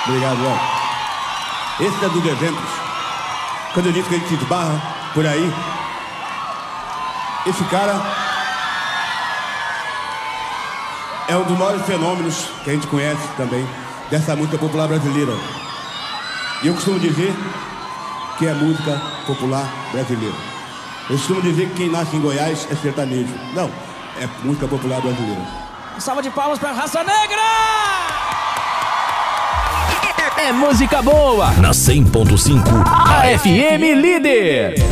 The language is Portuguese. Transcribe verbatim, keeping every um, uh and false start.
Obrigado, ó. Esse é dos exemplos. Quando eu disse que a gente esbarra por aí, esse cara é um dos maiores fenômenos que a gente conhece também dessa música popular brasileira. E eu costumo dizer que é música popular brasileira. Eu costumo dizer que quem nasce em Goiás é sertanejo. Não, é música popular brasileira. Salva de palmas pra Raça Negra! É música boa! Na cem ponto cinco, a F M Líder!